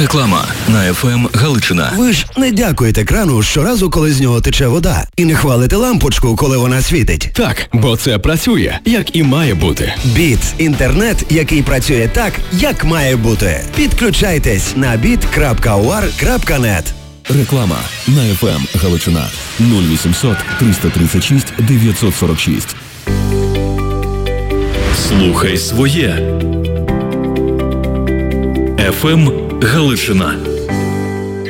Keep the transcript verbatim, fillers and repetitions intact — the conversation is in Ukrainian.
Реклама на еф ем Галичина. Ви ж не дякуєте крану щоразу, коли з нього тече вода. І не хвалите лампочку, коли вона світить. Так, бо це працює, як і має бути. Біт – інтернет, який працює так, як має бути. Підключайтесь на біт крапка у ар крапка нет. Реклама на еф ем Галичина. нуль вісімсот триста тридцять шість дев'ятсот сорок шість. Слухай своє. еф ем Галичина.